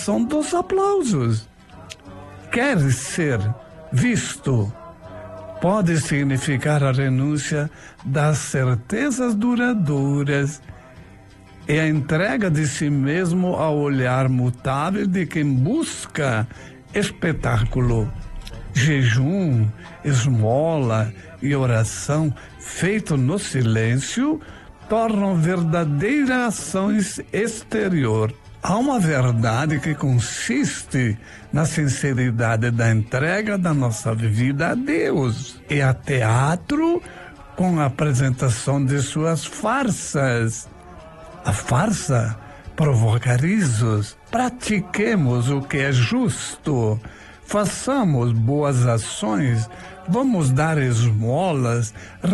aceitação dos aplausos. Quer ser visto, pode significar a renúncia das certezas duradouras e a entrega de si mesmo ao olhar mutável de quem busca espetáculo. Jejum, esmola e oração feito no silêncio tornam verdadeira ação exterior. Há uma verdade que consiste na sinceridade da entrega da nossa vida a Deus. E a teatro com a apresentação de suas farsas. A farsa provoca risos. Pratiquemos o que é justo. Façamos boas ações. Vamos dar esmolas,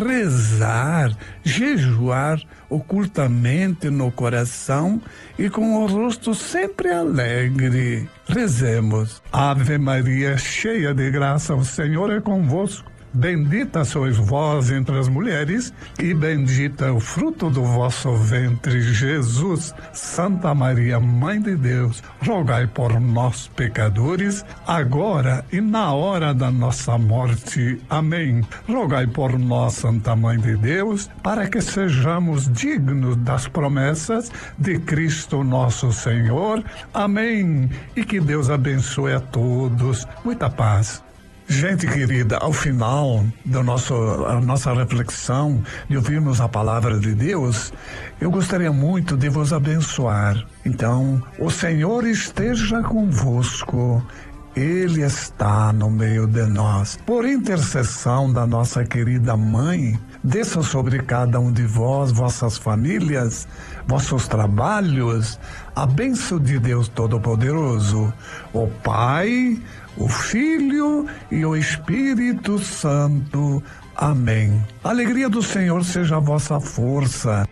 rezar, jejuar ocultamente no coração e com o rosto sempre alegre. Rezemos. Ave Maria, cheia de graça, o Senhor é convosco. Bendita sois vós entre as mulheres, e bendito é o fruto do vosso ventre, Jesus. Santa Maria, Mãe de Deus, rogai por nós, pecadores, agora e na hora da nossa morte. Amém. Rogai por nós, Santa Mãe de Deus, para que sejamos dignos das promessas de Cristo nosso Senhor. Amém. E que Deus abençoe a todos. Muita paz. Gente querida, ao final da nossa reflexão, de ouvirmos a palavra de Deus, eu gostaria muito de vos abençoar. Então, o Senhor esteja convosco. Ele está no meio de nós. Por intercessão da nossa querida Mãe, desça sobre cada um de vós, vossas famílias, vossos trabalhos, a bênção de Deus Todo-Poderoso, o Pai, o Filho e o Espírito Santo. Amém. A alegria do Senhor seja a vossa força.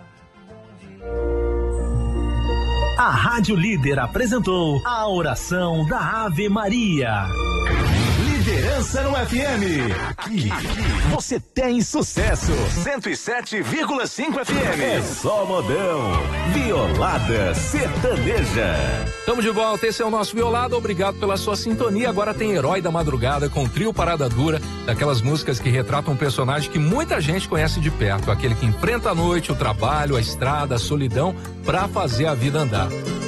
A Rádio Líder apresentou a oração da Ave Maria. Liderança no FM. Aqui você tem sucesso. 107,5 FM. É só modão. Violada sertaneja. Estamos de volta, esse é o nosso Violada, obrigado pela sua sintonia. Agora tem Herói da Madrugada com o trio Parada Dura, daquelas músicas que retratam um personagem que muita gente conhece de perto, aquele que enfrenta a noite, o trabalho, a estrada, a solidão, pra fazer a vida andar.